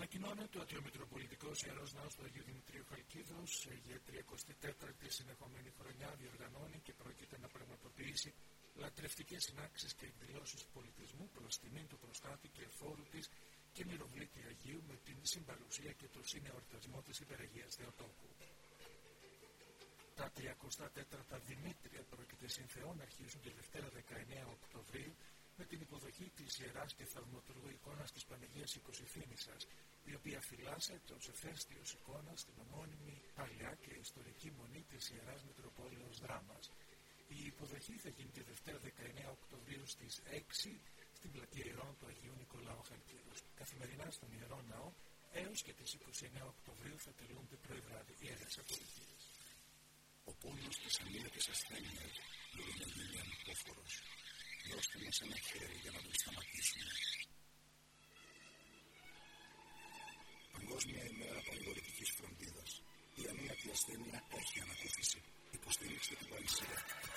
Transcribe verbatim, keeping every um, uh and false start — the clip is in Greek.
Ανακοινώνεται ότι ο Μητροπολιτικός Ιερός Ναός του Αγίου Δημητρίου Χαλκίδος για τριακοστή τέταρτη συνεχόμενη χρονιά διοργανώνει και πρόκειται να πραγματοποιήσει λατρευτικές συνάξεις και εκδηλώσεις πολιτισμού προς τιμήν του προστάτη και εφόρου της και μυροβλήτη Αγίου με την συμπαρουσία και το συνεορτασμό της Υπεραγίας Θεοτόκου. Τα τριακοστά τέταρτα Δημήτρια πρόκειται συν Θεό να αρχίσουν τη Δευτέρα δεκαεννέα Οκτωβρίου με την υποδοχή της Ιεράς και Θαυματουργού εικόνας της Παναγίας Οικοσυφήνισσας, η οποία φυλάσσεται ως ευθέστιος εικόνας στην ομώνυμη παλιά και ιστορική μονή της Ιεράς Μητροπόλεως Δράμας. Η υποδοχή θα γίνει τη Δευτέρα δεκαεννέα Οκτωβρίου στις έξι στην πλατεία Ιερών του Αγίου Νικολάου Χαλκίδος. Καθημερινά στον Ιερό Ναό έως και τις είκοσι εννέα Οκτωβρίου θα τελούνται πρωί-βράδυ ιερές ακολουθίες. Ο πόνος της αμήλωτης ασθένειας μπορεί να γίνει ανυπόφορος. Δώστε μας ένα χέρι για να τον σταματήσουμε. Παγκόσμια ημέρα πανηγορητικής φροντίδας. Η αμήλωτη ασθένεια έχει ανακούφιση. Υποστηρίξτε την Πανησία.